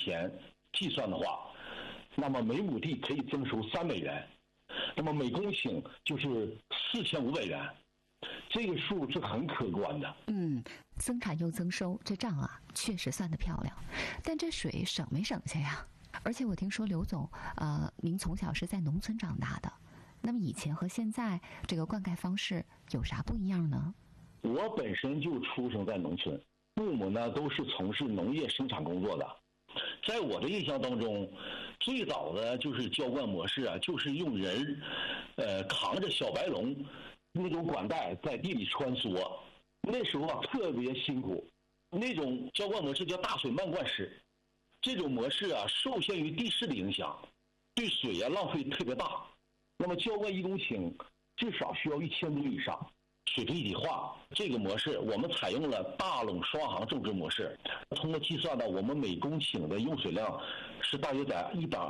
钱计算的话，那么每亩地可以增收$3，那么每公顷就是4500元，这个数是很可观的。 增产又增收，这账啊确实算得漂亮，但这水省没省下呀？而且我听说刘总，您从小是在农村长大的，那么以前和现在这个灌溉方式有啥不一样呢？ 我本身就出生在农村，父母呢都是从事农业生产工作的。在我的印象当中，最早的就是浇灌模式啊，就是用人，扛着小白龙那种管带在地里穿梭，那时候啊特别辛苦。那种浇灌模式叫大水漫灌式，这种模式啊受限于地势的影响，对水啊浪费特别大。那么浇灌1公顷至少需要1000吨以上。水培一体化这个模式，我们采用了大垄双行种植模式。通过计算呢，我们每公顷的用水量是大约在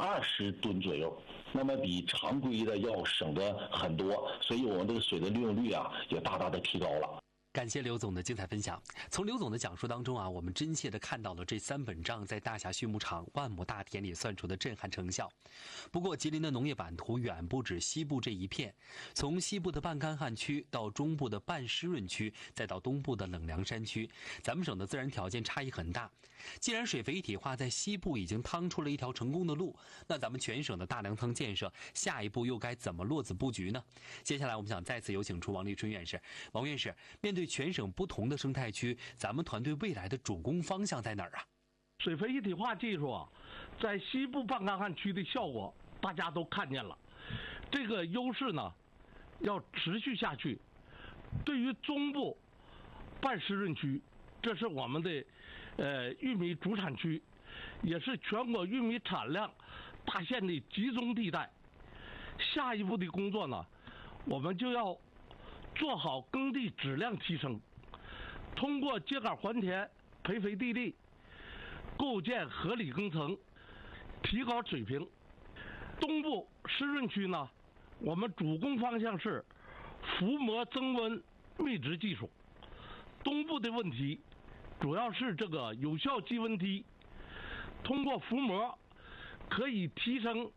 120吨左右，那么比常规的要省得很多，所以我们这个水的利用率啊也大大的提高了。 感谢刘总的精彩分享。从刘总的讲述当中啊，我们真切地看到了这3本账在大峡畜牧场万亩大田里算出的震撼成效。不过吉林的农业版图远不止西部这一片，从西部的半干旱区到中部的半湿润区，再到东部的冷凉山区，咱们省的自然条件差异很大。既然水肥一体化在西部已经趟出了一条成功的路，那咱们全省的大粮仓建设下一步又该怎么落子布局呢？接下来我们想再次有请出王立春院士。王院士，面对全省不同的生态区，咱们团队未来的主攻方向在哪儿啊？ 水肥一体化技术啊，在西部半干旱区的效果大家都看见了，这个优势呢要持续下去。对于中部半湿润区，这是我们的玉米主产区，也是全国玉米产量大县的集中地带。下一步的工作呢，我们就要做好耕地质量提升，通过秸秆还田、培肥地力，构建合理耕程，提高水平。东部湿润区呢，我们主攻方向是浮膜增温密植技术。东部的问题主要是这个有效基温低，通过浮膜可以提升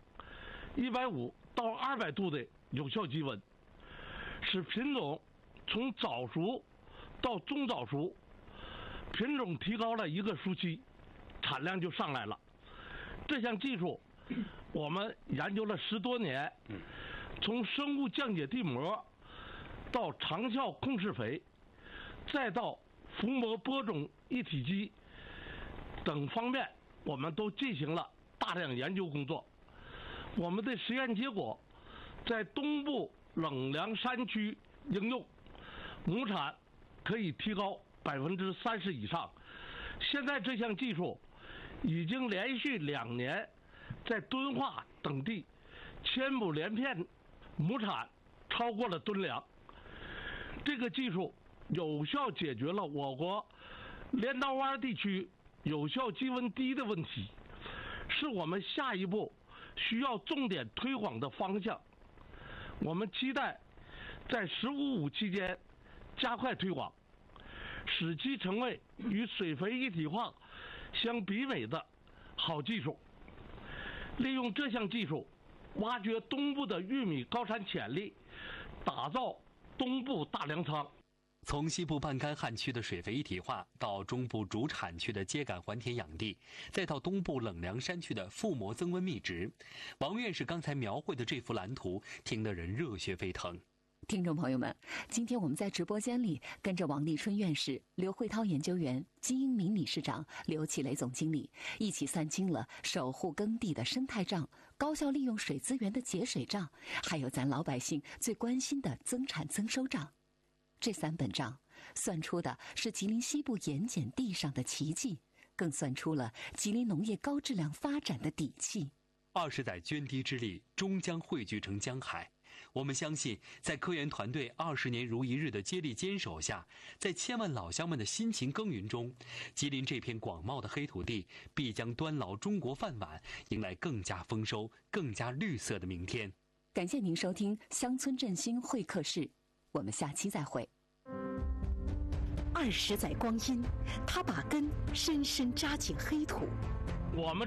150到200度的有效基温，使品种从早熟到中早熟，品种提高了一个熟期，产量就上来了。这项技术我们研究了10多年，从生物降解地膜到长效控释肥，再到浮膜播种一体机等方面，我们都进行了大量研究工作。我们的实验结果在东部冷凉山区应用，亩产可以提高30%以上。现在这项技术已经连续2年在敦化等地1000亩连片亩产超过了吨粮。这个技术有效解决了我国镰刀湾地区有效基温低的问题，是我们下一步需要重点推广的方向。我们期待在15.5期间加快推广，使其成为与水肥一体化相媲美的好技术。利用这项技术，挖掘东部的玉米高产潜力，打造东部大粮仓。 从西部半干旱区的水肥一体化，到中部主产区的秸秆还田养地，再到东部冷凉山区的覆膜增温密植，王院士刚才描绘的这幅蓝图，听得人热血沸腾。 听众朋友们，今天我们在直播间里跟着王立春院士、刘慧涛研究员、金英民理事长、刘启雷总经理一起算清了守护耕地的生态账、高效利用水资源的节水账，还有咱老百姓最关心的增产增收账。这3本账算出的是吉林西部盐碱地上的奇迹，更算出了吉林农业高质量发展的底气。 20载涓滴之力，终将汇聚成江海。我们相信，在科研团队20年如一日的接力坚守下，在千万老乡们的辛勤耕耘中，吉林这片广袤的黑土地必将端牢中国饭碗，迎来更加丰收、更加绿色的明天。 感谢您收听乡村振兴会客室，我们下期再会。 20载光阴，他把根深深扎进黑土。 我们